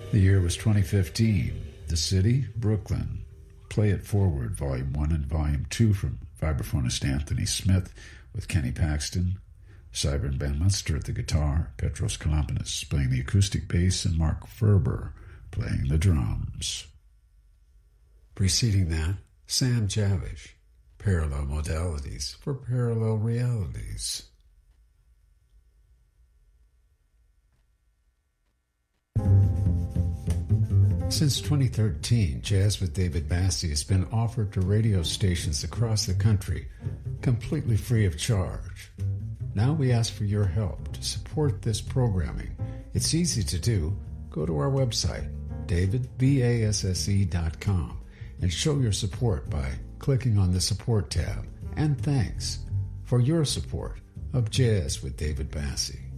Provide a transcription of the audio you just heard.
The year was 2015. The city, Brooklyn. Play It Forward, Volume 1 and Volume 2 from vibraphonist Anthony Smith with Kenny Paxton, Cybern Van Munster at the guitar, Petros Kalampanis playing the acoustic bass, and Mark Ferber playing the drums. Preceding that, Sam Javish, Parallel Modalities for Parallel Realities. Since 2013, Jazz with David Bassi has been offered to radio stations across the country, completely free of charge. Now we ask for your help to support this programming. It's easy to do. Go to our website, davidbasse.com, and show your support by clicking on the Support tab. And thanks for your support of Jazz with David Bassi.